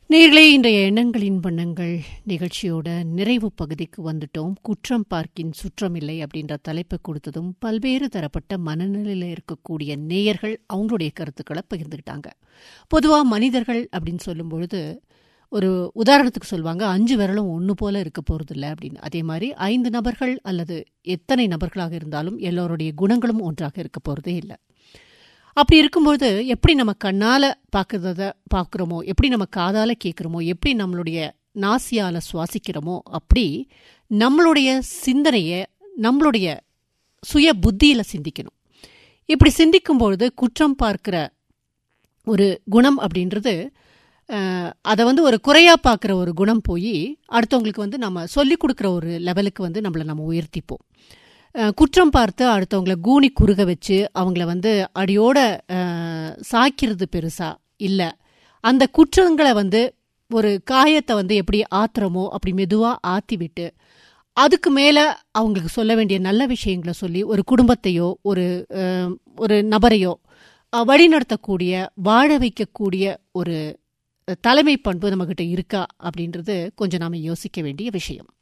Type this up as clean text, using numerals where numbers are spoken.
நேயர்களே, இன்றைய எண்ணங்களின் வண்ணங்கள் நிகழ்ச்சியோட நிறைவு பகுதிக்கு வந்துட்டோம். குற்றம் பார்க்கின் சுற்றமில்லை அப்படின்ற தலைப்பை கொடுத்ததும் பல்வேறு தரப்பட்ட மனநிலையில் இருக்கக்கூடிய நேயர்கள் அவங்களுடைய கருத்துக்களை பகிர்ந்துக்கிட்டாங்க. பொதுவாக மனிதர்கள் அப்படின்னு சொல்லும் பொழுது ஒரு உதாரணத்துக்கு சொல்லுவாங்க, 5 விரலும் ஒன்று போல இருக்க போகிறதில்ல அப்படின்னு. அதே மாதிரி 5 நபர்கள் அல்லது எத்தனை நபர்களாக இருந்தாலும் எல்லோருடைய குணங்களும் ஒன்றாக இருக்க போகிறதே இல்லை. அப்படி இருக்கும்போது எப்படி நம்ம கண்ணால் பார்க்குறோமோ, எப்படி நம்ம காதால் கேட்குறோமோ, எப்படி நம்மளுடைய நாசியால் சுவாசிக்கிறோமோ, அப்படி நம்மளுடைய சிந்தனையை நம்மளுடைய சுய புத்தியில் சிந்திக்கணும். இப்படி சிந்திக்கும்பொழுது குற்றம் பார்க்குற ஒரு குணம் அப்படின்றது அதை ஒரு குறையாக பார்க்குற ஒரு குணம் போய் அடுத்தவங்களுக்கு நம்ம சொல்லிக் கொடுக்குற ஒரு லெவலுக்கு நம்மளை நம்ம உயர்த்திப்போம். குற்றம் பார்த்து அடுத்தவங்கள கூனி குறுக வச்சு அவங்கள அடியோட சாய்க்கிறது பெருசா இல்லை. அந்த குற்றங்களை ஒரு காயத்தை எப்படி ஆத்துறமோ அப்படி மெதுவாக ஆற்றி விட்டு அதுக்கு மேலே அவங்களுக்கு சொல்ல வேண்டிய நல்ல விஷயங்களை சொல்லி ஒரு குடும்பத்தையோ ஒரு நபரையோ வழிநடத்தக்கூடிய வாழ வைக்கக்கூடிய ஒரு தலைமை பண்பு நம்மக்கிட்ட இருக்கா அப்படின்றது கொஞ்சம் நாம் யோசிக்க வேண்டிய விஷயம்.